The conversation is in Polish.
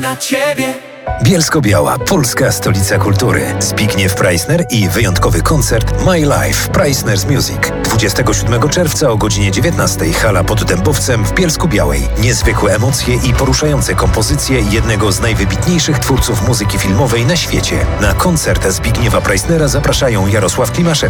dla Ciebie. Bielsko-Biała, polska stolica kultury. Zbigniew Preissner i wyjątkowy koncert My Life Preissner's Music. 27 czerwca o godzinie 19:00 hala pod Dębowcem w Bielsku-Białej. Niezwykłe emocje i poruszające kompozycje jednego z najwybitniejszych twórców muzyki filmowej na świecie. Na koncert Zbigniewa Preissnera zapraszają Jarosław Klimaszewski,